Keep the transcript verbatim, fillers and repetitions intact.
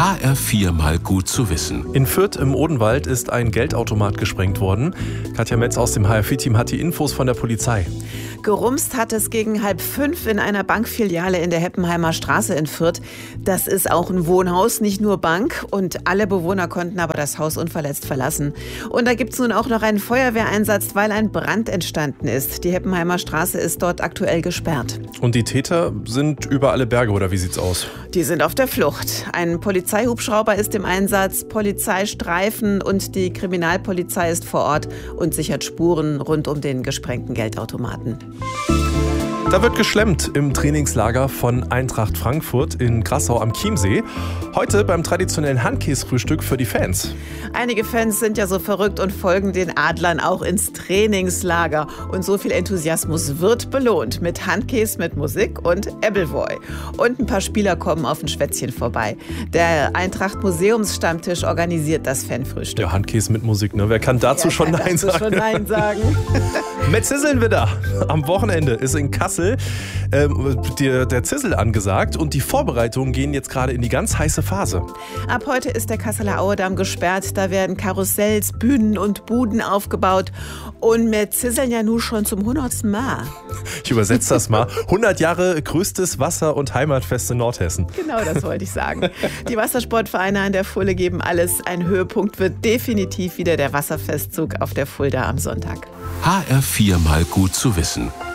H R vier mal gut zu wissen. In Fürth im Odenwald ist ein Geldautomat gesprengt worden. Katja Metz aus dem H R vier Team hat die Infos von der Polizei. Gerumst hat es gegen halb fünf in einer Bankfiliale in der Heppenheimer Straße in Fürth. Das ist auch ein Wohnhaus, nicht nur Bank. Und alle Bewohner konnten aber das Haus unverletzt verlassen. Und da gibt es nun auch noch einen Feuerwehreinsatz, weil ein Brand entstanden ist. Die Heppenheimer Straße ist dort aktuell gesperrt. Und die Täter sind über alle Berge, oder wie sieht's aus? Die sind auf der Flucht. Ein Polizeihubschrauber ist im Einsatz, Polizeistreifen und die Kriminalpolizei ist vor Ort und sichert Spuren rund um den gesprengten Geldautomaten. Da wird geschlemmt im Trainingslager von Eintracht Frankfurt in Grassau am Chiemsee. Heute beim traditionellen Handkäsefrühstück für die Fans. Einige Fans sind ja so verrückt und folgen den Adlern auch ins Trainingslager. Und so viel Enthusiasmus wird belohnt mit Handkäse, mit Musik und Appleboy. Und ein paar Spieler kommen auf ein Schwätzchen vorbei. Der Eintracht Museumsstammtisch organisiert das Fanfrühstück. Ja, Handkäse mit Musik, ne? Wer kann dazu ja, schon kann Nein dazu sagen? schon Nein sagen. Mit Zisseln wieder. Am Wochenende ist in Kassel ähm, der, der Zissel angesagt und die Vorbereitungen gehen jetzt gerade in die ganz heiße Phase. Ab heute ist der Kasseler Auedamm gesperrt. Da werden Karussells, Bühnen und Buden aufgebaut. Und wir zisseln ja nun schon zum hundertsten Mal. Ich übersetze das mal. hundert Jahre größtes Wasser- und Heimatfest in Nordhessen. Genau, das wollte ich sagen. Die Wassersportvereine an der Fulde geben alles. Ein Höhepunkt wird definitiv wieder der Wasserfestzug auf der Fulda am Sonntag. H R vier mal gut zu wissen.